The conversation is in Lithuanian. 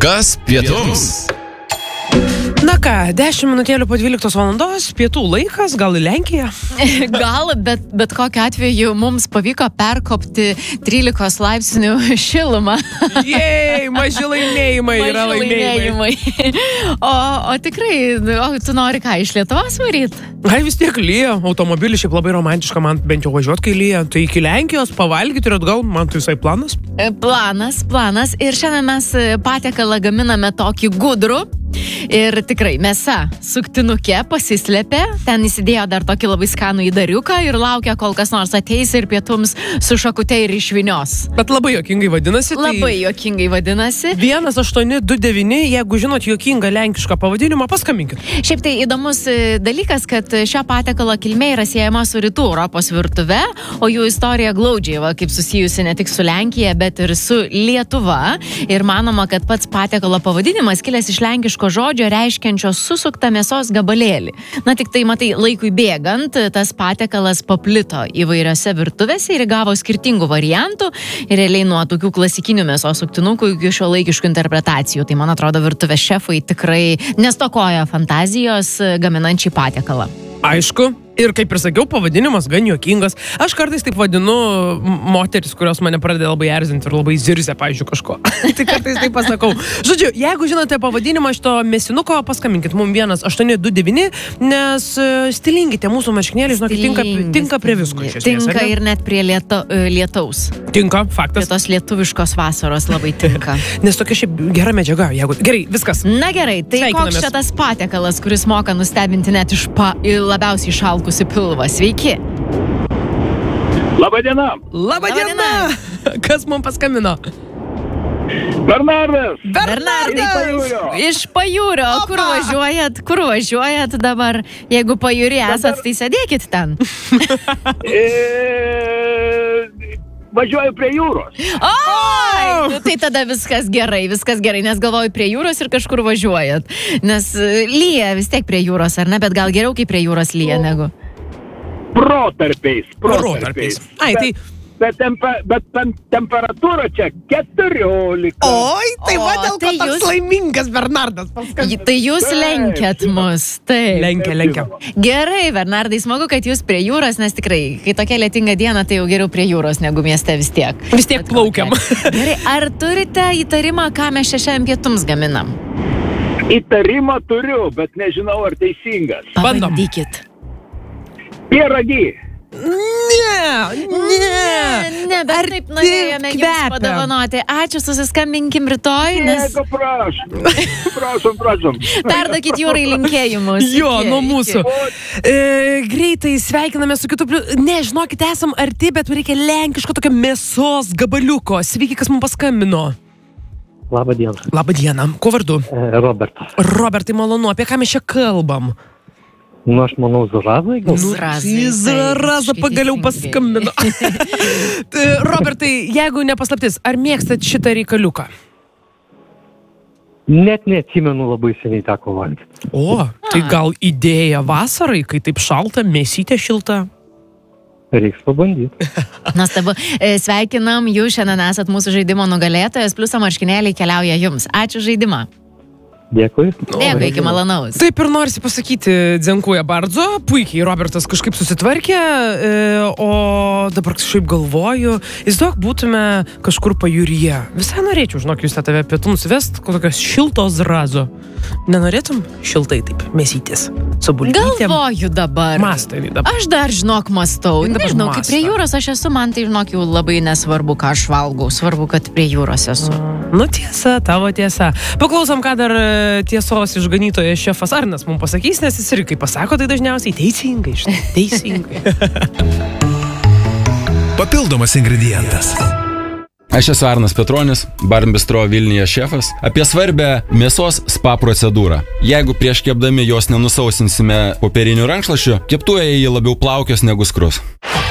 Kas pietums? Na ką, 10 minutėlių po 12 valandos, pietų laikas, gal į Lenkiją? Gal, bet kokiu atveju mums pavyko perkopti 13 laipsnių šilumą. Jei, maži laimėjimai yra laimėjimai. O tikrai, tu nori ką, iš Lietuvos varyti? Ai, vis tiek lyja, automobilį šiaip labai romantiška, man bent jau važiuot, kai lyja. Tai iki Lenkijos pavalgyti ir atgal, man tai visai planas. Planas. Ir šiandien mes patiekalą gaminame tokį gudrų. Ir tikrai mėsa suktinukė pasislėpė, ten įsidėjo dar tokį labai skanų įdariuką ir laukia, kol kas nors ateis ir pietums su šakute ir išvinios. Bet labai juokingai vadinasi. Labai juokingai vadinasi. 1829, jeigu žinot juokingą lenkišką pavadinimą, paskambinkit. Šiaip tai įdomus dalykas, kad šio patiekalo kilmė yra siejama su rytų Europos virtuve, o jų istorija glaudžiai, kaip susijusi ne tik su Lenkija, bet ir su Lietuva. Ir manoma, kad pats patiekalo pavadinimas kilęs iš lenkiško žodžio reiškiančio susuktą mėsos gabalėlį. Na tik tai, matai, laikui bėgant, tas patiekalas paplito įvairiose virtuvėse ir įgavo skirtingų variantų ir realiai nuo tokių klasikinių mėsos suktinukų iki šiuolaikiškų interpretacijų. Tai, man atrodo, virtuvės šefai tikrai nestokoja fantazijos gaminančiai patiekalą. Aišku. Ir kaip ir sakiau, pavadinimas gan juokingas. Aš kartais taip vadinu moteris, kurios mane pradeda labai erzinti ir labai zirzia, pavyzdžiui, kažko. Tai kartais taip pasakau. Žodžiu, jeigu žinote pavadinimą šito mėsinuko, paskambinkit mums 1829, nes stilingi tie mūsų marškinėliai, žinokit, tinka prie visko. Tinka ir net prie lietaus. Tinka, faktas. Prie tos lietuviškos vasaros labai tinka. Nes tokia šiaip gera medžiaga. Gerai, viskas. Na gerai, tai koks šitas patiekalas, kuris moka nustebinti net iš labiausiai šalkusi pilvą. Sveiki. Labadiena. Labadiena. Kas mums paskambino? Bernardas. Iš Pajūrio. Kur važiuojat dabar? Jeigu Pajūry esat, tai sėdėkit ten. Važiuoju prie jūros. Oi! Tai tada viskas gerai, nes galvoju prie jūros ir kažkur važiuojat. Nes lyja vis tiek prie jūros, ar ne? Bet gal geriau, kai prie jūros lyja negu? Protarpiais. Ai, tai... Bet temperatūra čia 14. Oi, tai va dėl ko toks laimingas Bernardas paskambino. Tai jūs lenkiat mus. Taip. Lenkia. Gerai, Bernardai, smagu, kad jūs prie jūros, nes tikrai, kai tokia lietinga diena, tai jau geriau prie jūros negu mieste vis tiek. Vis tiek plaukiam. Gerai, ar turite įtarimą, ką mes šiandien pietums gaminam? Įtarimą turiu, bet nežinau, ar teisingas. Pabandykit. Pieragi. Ne, bet taip norėjome jums padovanoti. Ačiū, susiskambinkim rytoj, nes... Prašom. Perdakit jūrai linkėjimus. Jo, nuo mūsų. Greitai sveikiname su kitu... Ne, žinokit, esam arti, bet reikia lenkiško tokio mėsos gabaliuko. Sveiki, kas mums paskambino. Labadiena. Labadiena. Kuo vardu? Robertas. Robertai, malonu. Apie ką mes čia kalbam? Nu, aš manau, Zarazai gal? Zaraza pagaliau paskambino. Robertai, jeigu nepaslaptis, ar mėgstat šitą reikaliuką? Net neatsimenu, labai seniai teko valgyti. O, tai gal idėja vasarai, kai taip šalta, mėsytė šilta? Reiks pabandyti. Nuostabu. Sveikinam, jūs šiandien esat mūsų žaidimo nugalėtojas, pliuso marškinėliai keliauja jums. Ačiū žaidimą. Dėkui. Dėkui, iki malonaus. Taip ir norisi pasakyti, dzenkuoja bardzo, puikiai Robertas kažkaip susitvarkė, o dabar šiaip galvoju, įsivaizduok, būtume kažkur Pajūryje. Visai norėčiau, žinok, jūs tave pietums vest, kokios šiltos Zarazo. Nenorėtum šiltai taip mėsytis su bulvytėm? Galvoju dabar. Mastai dabar. Aš dar, žinok, mastau. Nežinau, kaip prie jūros aš esu, man tai, žinok, jau labai nesvarbu, ką aš valgau. Svarbu, kad prie jūros esu. Nu tiesa, tavo tiesa. Paklausom, ką dar tiesos išganytojas šefas Arnas mums pasakys, nes jis ir kai pasako, tai dažniausiai teisingai, žinai, teisingai. Papildomas ingredientas. Aš esu Arnas Petronis, Barn Bistro Vilniuje šefas. Apie svarbę mėsos spa procedūrą. Jeigu prieš kepdami jos nenusausinsime popieriniu rankšluosčiu, keptuvėje ji labiau plaukios negu skrus.